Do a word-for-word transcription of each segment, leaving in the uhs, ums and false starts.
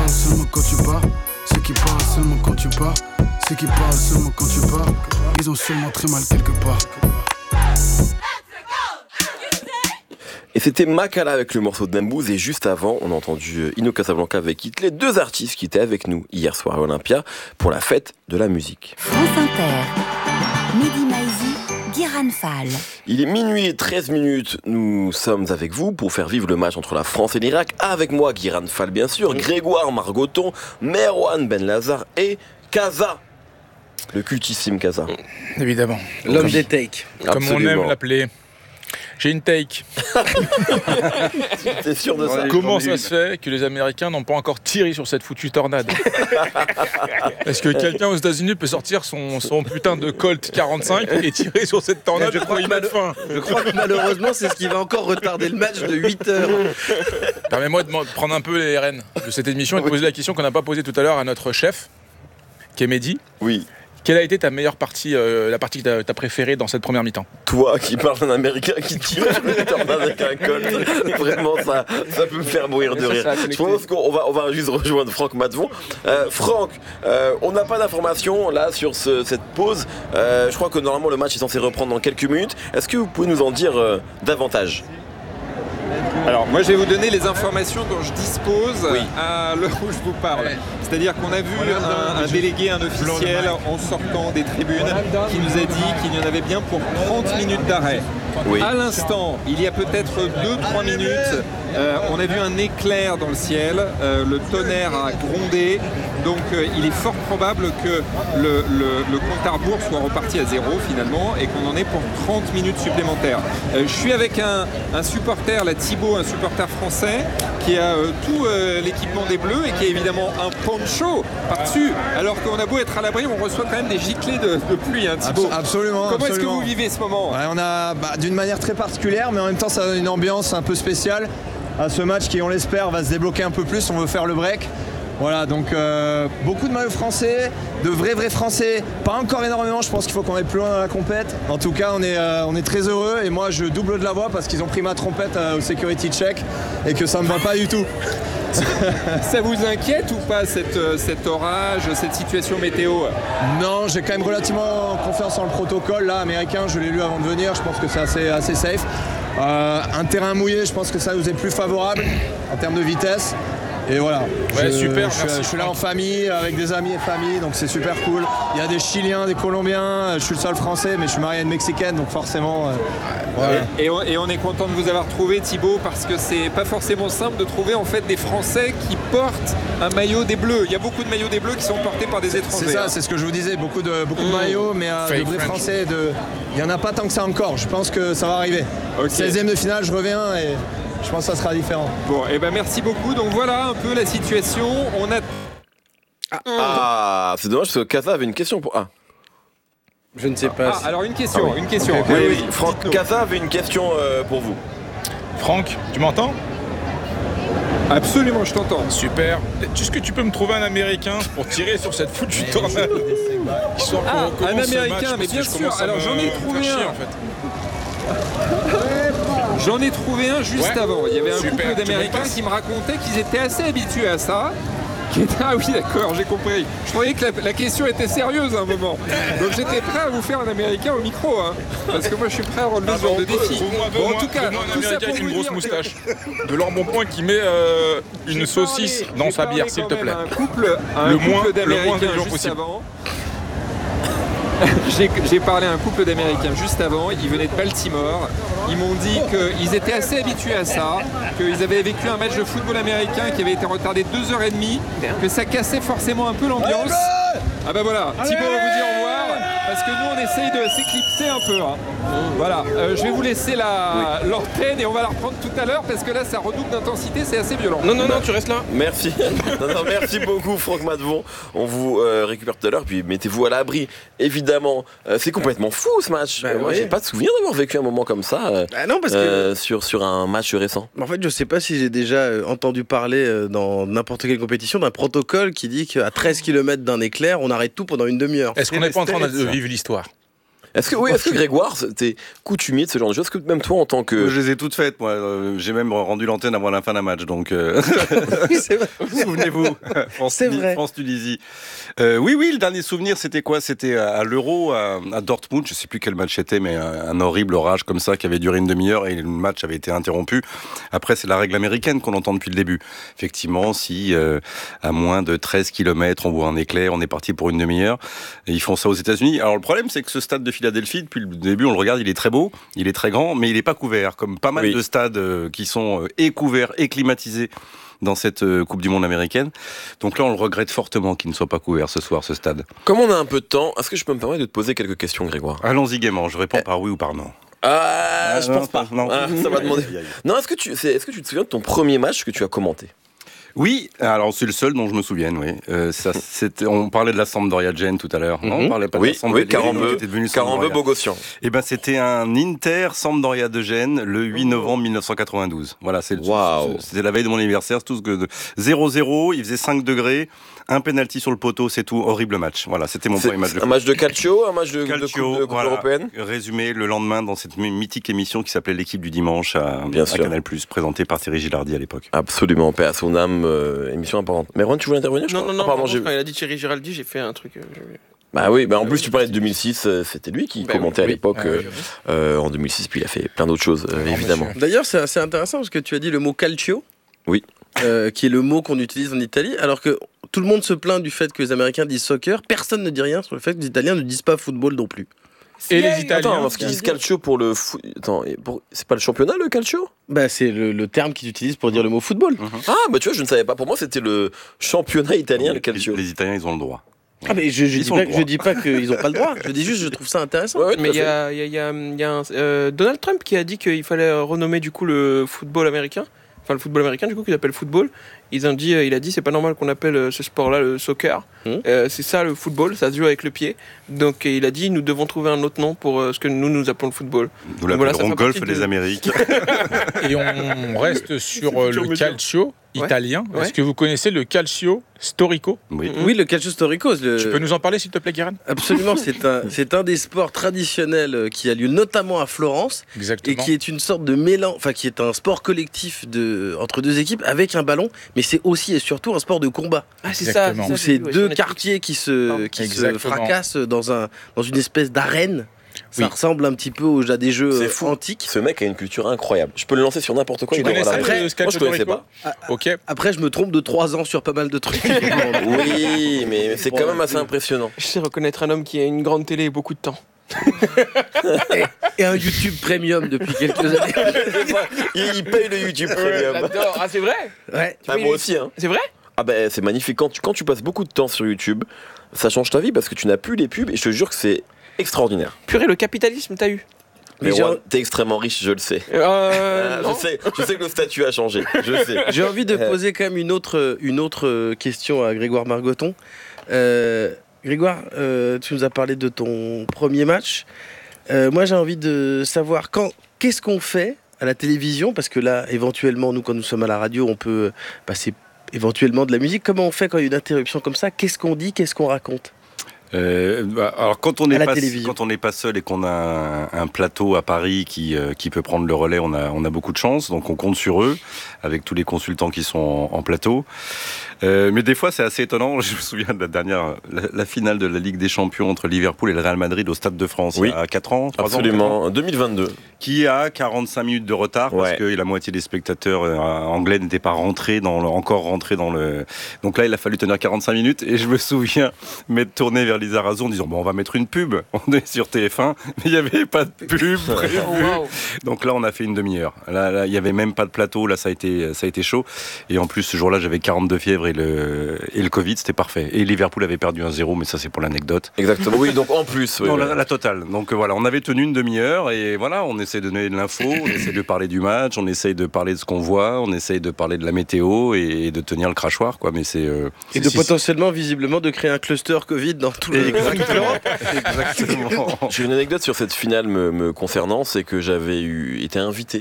parlent seulement quand tu pars. Ceux qui parlent seulement quand tu pars. Ceux qui parlent seulement quand tu pars. Ils ont sûrement très mal quelque part. Et c'était Makala avec le morceau de Nambouz. Et juste avant, on a entendu Ino Casablanca avec Hitler, deux artistes qui étaient avec nous hier soir à Olympia pour la fête de la musique. France Inter, Mehdi Maizi, Guiran Fall. Il est minuit et treize minutes. Nous sommes avec vous pour faire vivre le match entre la France et l'Irak. Avec moi, Guiran Fall, bien sûr, Grégoire Margoton, Merwan Ben Lazar et Kaza. Le cultissime Kaza. Évidemment. L'homme des takes. Comme Absolument. on aime l'appeler. J'ai une take. T'es sûr de ça? Comment ça se fait que les Américains n'ont pas encore tiré sur cette foutue tornade? Est-ce que quelqu'un aux États-Unis peut sortir son, son putain de Colt quarante-cinq et tirer sur cette tornade je, crois pour y mettre fin? je crois que malheureusement, c'est ce qui va encore retarder le match de huit heures. Permets-moi de prendre un peu les rênes de cette émission et de poser la question qu'on n'a pas posée tout à l'heure à notre chef, qui est Mehdi. Oui. Quelle a été ta meilleure partie, euh, la partie que t'as, t'as préférée dans cette première mi-temps? Toi qui parles d'un Américain qui tire le tornade avec un Colt, vraiment ça, ça peut me faire mourir de rire. Je pense qu'on va, on va juste rejoindre Franck Matvon. Euh, Franck, euh, on n'a pas d'informations là sur ce, cette pause. Euh, je crois que normalement le match est censé reprendre dans quelques minutes. Est-ce que vous pouvez nous en dire euh, davantage? Alors moi je vais vous donner les informations dont je dispose Oui. à l'heure où je vous parle. C'est-à-dire qu'on a vu un, un délégué, un officiel en sortant des tribunes qui nous a dit qu'il y en avait bien pour trente minutes d'arrêt. Oui. À l'instant, il y a peut-être deux trois minutes, euh, on a vu un éclair dans le ciel, euh, le tonnerre a grondé, donc euh, il est fort probable que le, le, le compte à rebours soit reparti à zéro finalement et qu'on en ait pour trente minutes supplémentaires. Euh, je suis avec un, un supporter, la Thibaut, un supporter français qui a euh, tout euh, l'équipement des Bleus et qui a évidemment un poncho par-dessus, alors qu'on a beau être à l'abri, on reçoit quand même des giclées de, de pluie, hein, Thibaut. Absolument. Comment absolument. est-ce que vous vivez ce moment? Ouais, on a bah, d'une manière très particulière, mais en même temps ça donne une ambiance un peu spéciale à ce match qui, on l'espère, va se débloquer un peu plus. On veut faire le break. Voilà, donc euh, beaucoup de maillots français, de vrais vrais français, pas encore énormément, je pense qu'il faut qu'on aille plus loin dans la compète. En tout cas, on est, euh, on est très heureux et moi je double de la voix parce qu'ils ont pris ma trompette euh, au security check et que ça me va pas du tout. Ça vous inquiète ou pas cette, cet orage, cette situation météo? Non, j'ai quand même relativement confiance en le protocole là, américain, je l'ai lu avant de venir, je pense que c'est assez, assez safe. Euh, un terrain mouillé, je pense que ça nous est plus favorable en termes de vitesse. Et voilà, Ouais, je, super, je, merci, je suis là en Franck. famille, avec des amis et famille, donc c'est super cool. Il y a des Chiliens, des Colombiens, je suis le seul français, mais je suis marié à une Mexicaine, donc forcément... Euh, voilà. Et on, et on est content de vous avoir trouvé, Thibaut, parce que c'est pas forcément simple de trouver en fait des Français qui portent un maillot des Bleus. Il y a beaucoup de maillots des Bleus qui sont portés par des étrangers. C'est ça, hein. c'est ce que je vous disais, beaucoup de, beaucoup de maillots, mais euh, Fake de vrais French. français, de... il n'y en a pas tant que ça encore, je pense que ça va arriver. Ok. seizième de finale, je reviens et je pense que ça sera différent. Bon, et ben merci beaucoup. Donc voilà un peu la situation. On a Ah, c'est dommage parce que Kaza avait une question pour... Ah, Je ne sais pas. ah, si- alors une question, une question. oui, Allez, oui, Franck, dites-nous. Kaza avait une question euh, pour vous. Franck, tu m'entends? Absolument, je t'entends. Super. Est-ce que tu peux me trouver un Américain pour tirer sur cette foutue tornade? Histoire qu'on Ah, recommence un ce Américain, match, mais parce bien que je sûr. commence à Alors, me j'en ai trouvé faire chier, un. en fait. J'en ai trouvé un juste Ouais. avant. Il y avait un Super, couple tu me d'Américains passes. qui me racontaient qu'ils étaient assez habitués à ça. Qui étaient- Ah oui, d'accord, j'ai compris. Je croyais que la, la question était sérieuse à un moment. Donc j'étais prêt à vous faire un Américain au micro, hein, parce que moi je suis prêt à relever ce genre de défi. Trouve-moi, Bon, en donne-moi- tout cas, donne-moi un tout ça Américain pour avec une vous grosse dire- moustache. De l'or bon point qui met euh, une J'ai saucisse parlé- dans j'ai sa parlé bière, s'il quand te même plaît. à Un couple, à un Le couple moins- le moins d'Américains des gens juste possible. avant. J'ai j'ai parlé à un couple d'Américains juste avant, ils venaient de Baltimore. Ils m'ont dit qu'ils étaient assez habitués à ça, qu'ils avaient vécu un match de football américain qui avait été retardé deux heures trente, que ça cassait forcément un peu l'ambiance. Ah bah voilà, Thibaut va vous dire au revoir, parce que nous on essaye de s'éclipser un peu. hein. Voilà, euh, je vais vous laisser la- l'antenne et on va la reprendre tout à l'heure, parce que là ça redouble d'intensité, c'est assez violent. Non, non, non, tu restes là. Merci. Non, non, merci beaucoup, Franck Matvon. On vous euh, récupère tout à l'heure, puis mettez-vous à l'abri, évidemment. Euh, c'est complètement fou ce match. Bah, Euh, moi, ouais. j'ai pas de souvenir d'avoir vécu un moment comme ça euh, Ah non, parce que. euh, sur, sur un match récent. En fait, je sais pas si j'ai déjà euh, entendu parler euh, dans n'importe quelle compétition d'un protocole qui dit qu'à treize kilomètres d'un éclair, on arrête tout pendant une demi-heure. Est-ce qu'on n'est pas en train de vivre l'histoire? Est-ce que, oui, est-ce que Grégoire, t'es coutumier de ce genre de choses? Est-ce que même toi, en tant que... Je les ai toutes faites, moi. Euh, J'ai même rendu l'antenne avant la fin d'un match, donc... Euh... C'est vrai. Souvenez-vous, France, C'est vrai. France-Tunisie. Euh, oui, oui, le dernier souvenir, c'était quoi? C'était à, à l'Euro, à, à Dortmund, je ne sais plus quel match c'était, mais un, un horrible orage comme ça, qui avait duré une demi-heure, et le match avait été interrompu. Après, c'est la règle américaine qu'on entend depuis le début. Effectivement, si euh, à moins de treize kilomètres, on voit un éclair, on est parti pour une demi-heure, et ils font ça aux États-Unis. Alors le problème, c'est que ce stade de Philadelphie, depuis le début, on le regarde, il est très beau, il est très grand, mais il n'est pas couvert, comme pas mal Oui. de stades euh, qui sont euh, et couverts et climatisés dans cette euh, Coupe du Monde américaine. Donc là, on le regrette fortement qu'il ne soit pas couvert ce soir, ce stade. Comme on a un peu de temps, est-ce que je peux me permettre de te poser quelques questions, Grégoire? Allons-y gaiement, je réponds par oui ou par non. Ah, Ah, je non, pense pas. non. Ah, ça va demander. Aïe, aïe. Non, est-ce que, tu, c'est- est-ce que tu te souviens de ton premier match que tu as commenté? Oui, alors c'est le seul dont je me souvienne, oui. Euh, ça, c'était, on parlait de la Sampdoria Gênes tout à l'heure, non? On parlait pas de Oui, la Sampdoria, oui, Carambeu, qui était devenu Carambeu Sampdoria. Bogossian. Eh ben, c'était un Inter Sampdoria de Gênes le huit novembre mille neuf cent quatre-vingt-douze. Voilà, c'est le- Waouh. c'était la veille de mon anniversaire, c'est tout ce que zéro zéro, il faisait cinq degrés, un penalty sur le poteau, c'est tout, horrible match. Voilà, c'était mon C'est premier match de un match de calcio, un match de, de Calcio, coupe, de coupe voilà. européenne. Résumé le lendemain dans cette mythique émission qui s'appelait L'équipe du dimanche à, Bien à sûr. Canal+, présentée par Thierry Gilardi à l'époque. Absolument, paix à son âme, euh, émission importante. Mais Ron, tu voulais intervenir? je Non, crois non, non, Ah, pardon, pardon, j'ai- quand il a dit Thierry Giraldi, j'ai fait un truc. euh, je- Bah oui, bah en plus tu parlais de deux mille six, euh, c'était lui qui Bah commentait à oui. l'époque Ah, euh, oui, oui. euh, en deux mille six, puis il a fait plein d'autres choses, euh, évidemment. monsieur. D'ailleurs, c'est assez intéressant parce que tu as dit le mot calcio. Oui. Euh, qui est le mot qu'on utilise en Italie, alors que tout le monde se plaint du fait que les Américains disent soccer, personne ne dit rien sur le fait que les Italiens ne disent pas football non plus. Et les Attends, Italiens. parce qu'ils disent calcio pour le foot. Attends, et pour- c'est pas le championnat le calcio? Bah, c'est le, le terme qu'ils utilisent pour dire le mot football. Ah, bah tu vois, je ne savais pas. Pour moi, c'était le championnat italien, le calcio. Les, les Italiens, ils ont le droit. Ah, mais je, je, Ils dis ont pas, le que- droit. je dis pas qu'ils n'ont pas le droit, je dis juste je trouve ça intéressant. Ouais, ouais, tout Mais à il y fait. a, il y a- il y a- il y a un, euh, Donald Trump qui a dit qu'il fallait renommer du coup le football américain, enfin le football américain du coup qu'il appelle football. Ils ont dit, euh, il a dit c'est pas normal qu'on appelle euh, ce sport-là le soccer. Mmh. Euh, c'est ça le football, ça se joue avec le pied. Donc euh, il a dit nous devons trouver un autre nom pour euh, ce que nous nous appelons le football. Nous Donc voilà, l'appellerons ça fait golf partie des de- Amériques. Et on reste sur euh, futur le média. calcio Ouais. italien. Ouais. Est-ce que vous connaissez le calcio storico? Oui. Oui, le calcio storico, le- Tu peux nous en parler s'il te plaît, Guérin? absolument, c'est un, c'est un des sports traditionnels euh, qui a lieu notamment à Florence et Exactement. qui est une sorte de mélange, enfin qui est un sport collectif de, entre deux équipes avec un ballon, mais c'est aussi et surtout un sport de combat. Ah c'est Exactement. ça. Où ça, c'est j'ai vu, ouais, deux sur Netflix. quartiers qui se, Pardon. qui se Exactement. fracassent dans, un, dans une espèce d'arène. Ça Oui. ressemble un petit peu aux, à des jeux C'est euh, fou. antiques. Ce mec a une culture incroyable. Je peux le lancer sur n'importe quoi. Tu il aura connais la ça, réponse. le Moi, calcio je connaissais storico? pas. Ok. Après, je me trompe de trois ans sur pas mal de trucs. Oui, mais c'est quand même assez impressionnant. Je sais reconnaître un homme qui a une grande télé et beaucoup de temps. Et un YouTube Premium depuis quelques années. il, il paye le YouTube Premium. J'adore. Ah c'est vrai? Ouais. Ah, moi aussi, hein. C'est vrai? Ah ben c'est magnifique. Quand tu, quand tu passes beaucoup de temps sur YouTube, ça change ta vie parce que tu n'as plus les pubs et je te jure que c'est extraordinaire. Purée, le capitalisme, t'as eu? Mais Mais j'ai- ouais, t'es extrêmement riche, je le sais. Euh, Ah, non. je sais. Je sais que le statut a changé. Je sais. J'ai envie de Euh. poser quand même une autre, une autre question à Grégoire Margoton. Euh, Grégoire, euh, tu nous as parlé de ton premier match. Euh, moi, j'ai envie de savoir quand, qu'est-ce qu'on fait à la télévision, parce que là, éventuellement, nous, quand nous sommes à la radio, on peut passer éventuellement de la musique. Comment on fait quand il y a une interruption comme ça? Qu'est-ce qu'on dit? Qu'est-ce qu'on raconte? Euh, bah, alors quand on À n'est la pas télévision. quand on n'est pas seul et qu'on a un, un plateau à Paris qui euh, qui peut prendre le relais, on a on a beaucoup de chance, donc on compte sur eux avec tous les consultants qui sont en, en plateau. Euh, mais des fois c'est assez étonnant. Je me souviens de la dernière la, la finale de la Ligue des Champions entre Liverpool et le Real Madrid au Stade de France Oui. il y a quatre ans, trois ans, Absolument. deux mille vingt-deux. qui a quarante-cinq minutes de retard parce Ouais. que la moitié des spectateurs euh, anglais n'étaient pas rentrés dans le, encore rentrés dans le. Donc là, il a fallu tenir quarante-cinq minutes et je me souviens m'être tourné vers Lisa Razou en disant bon, on va mettre une pub. On est sur T F un, mais il n'y avait pas de pub prévue. Oh, wow. Donc là, on a fait une demi-heure. Là, là, il n'y avait même pas de plateau. Là, ça a été, ça a été chaud. Et en plus, ce jour-là, j'avais quarante-deux fièvres et le et le Covid, c'était parfait. Et Liverpool avait perdu un zéro, mais ça, c'est pour l'anecdote. Exactement. Oui, donc en plus. ouais, Non, ouais. la, la totale. Donc euh, voilà, on avait tenu une demi-heure et voilà, on essaie de donner de l'info, on essaie de parler du match, on essaie de parler de ce qu'on voit, on essaie de parler de la météo et de tenir le crachoir, quoi. Mais c'est euh, Et c'est de si- potentiellement, visiblement, de créer un cluster Covid dans tout le Exactement. Exactement. J'ai une anecdote sur cette finale me, me concernant, c'est que j'avais eu, été invité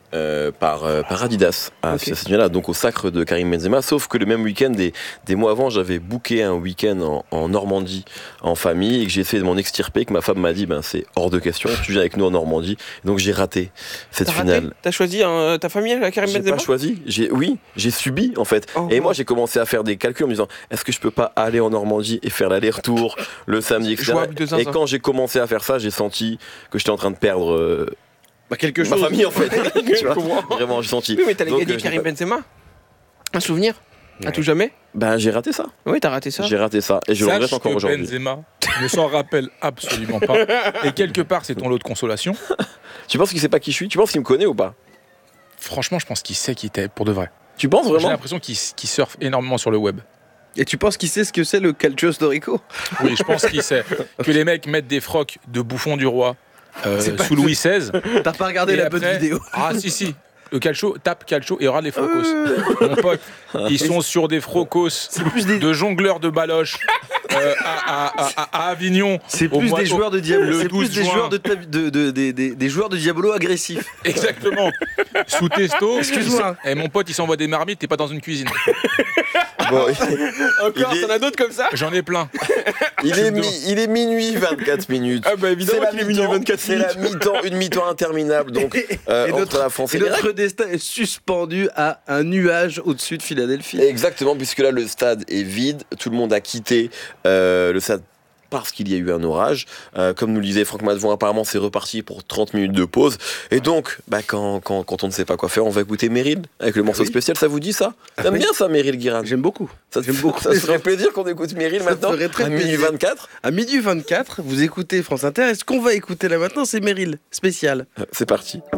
euh, par, euh, par Adidas à Ok. cette nuit-là, donc au sacre de Karim Benzema. Sauf que le même week-end, des, des mois avant, j'avais booké un week-end en, en Normandie en famille et que j'ai essayé de m'en extirper. Que ma femme m'a dit, ben c'est hors de question, tu viens avec nous en Normandie. Donc j'ai raté cette T'as raté finale. T'as choisi un- ta famille, la Karim J'ai Benzema pas choisi, j'ai oui, j'ai subi en fait. Oh. Et moi j'ai commencé à faire des calculs en me disant est-ce que je peux pas aller en Normandie et faire l'aller-retour le samedi, et cetera. Jouable de zinzin. Et quand j'ai commencé à faire ça, j'ai senti que j'étais en train de perdre euh, Bah, quelque ma chose. famille en fait. Tu Je vois, comprends. vraiment j'ai senti. Oui, mais t'allais Donc, gagner euh, je Karim n'ai pas- Benzema. Un souvenir à tout jamais. Ben j'ai raté ça. Oui, t'as raté ça. J'ai raté ça et je le regrette Sache encore que aujourd'hui. Benzema ne s'en rappelle absolument pas. Et quelque part, c'est ton lot de consolation. Tu penses qu'il sait pas qui je suis? Tu penses qu'il me connaît ou pas? Franchement, je pense qu'il sait qui t'es, pour de vrai. Tu penses J'ai vraiment? l'impression qu'il qu'il surfe énormément sur le web. Et tu penses qu'il sait ce que c'est le calcio storico? Oui, je pense qu'il sait que les mecs mettent des frocs de bouffon du roi euh, C'est pas sous Louis seize. T'as pas regardé Et la après- bonne vidéo? Ah si si. Le calcio, tape calcio et regarde les frocos. Mon pote, ils sont sur des frocos plus des- de jongleurs de baloches euh, à, à- à- à Avignon. C'est au plus mois- des joueurs de Diablo. le C'est plus douze des juin. joueurs de, ta- de, de- des- des- des joueurs de Diablo agressifs. Exactement. Sous testo. Excuse-moi. Et mon pote, il s'envoie des marmites, t'es pas dans une cuisine. Bon, Encore, Il est- t'en as d'autres comme ça. J'en ai plein. il, est mi- il est minuit vingt-quatre minutes. Ah bah évidemment C'est la qu'il est minuit mi-temps, vingt-quatre c'est la mi-temps, une mi-temps interminable donc euh, Et entre notre- la France et Et l'Irak. notre destin est suspendu à un nuage au-dessus de Philadelphie. Exactement, puisque là le stade est vide, tout le monde a quitté euh, le stade parce qu'il y a eu un orage. Euh, comme nous le disait Franck Matvon, apparemment c'est reparti pour trente minutes de pause. Et donc, bah, quand, quand, quand on ne sait pas quoi faire, on va écouter Meryl avec le morceau Oui. spécial. Ça vous dit ça? T'aimes oui. bien ça, Meryl Guiran? J'aime beaucoup. Ça, te- j'aime beaucoup. ça te ferait plaisir qu'on écoute Meryl Ça maintenant me ferait très à minuit plaisir. vingt-quatre. À midi vingt-quatre, vous écoutez France Inter. Et ce qu'on va écouter là maintenant, c'est Meryl, spécial. C'est parti.